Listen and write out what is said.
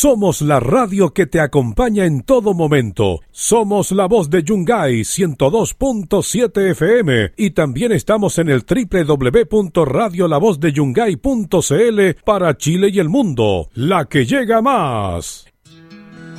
Somos la radio que te acompaña en todo momento. Somos la voz de Yungay 102.7 FM y también estamos en el www.radiolavozdeyungay.cl para Chile y el mundo. La que llega más.